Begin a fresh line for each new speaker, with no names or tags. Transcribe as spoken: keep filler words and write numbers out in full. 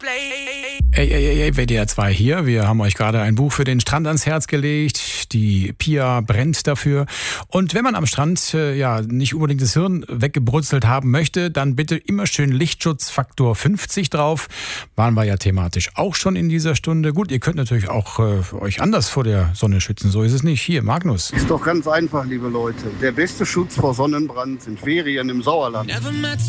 Ey, ey, ey, W D R zwei hier. Wir haben euch gerade ein Buch für den Strand ans Herz gelegt. Die Pia brennt dafür. Und wenn man am Strand äh, ja nicht unbedingt das Hirn weggebrutzelt haben möchte, dann bitte immer schön Lichtschutzfaktor fünfzig drauf. Waren wir ja thematisch auch schon in dieser Stunde. Gut, ihr könnt natürlich auch äh, euch anders vor der Sonne schützen. So ist es nicht. Hier, Magnus.
Ist doch ganz einfach, liebe Leute. Der beste Schutz vor Sonnenbrand sind Ferien im Sauerland.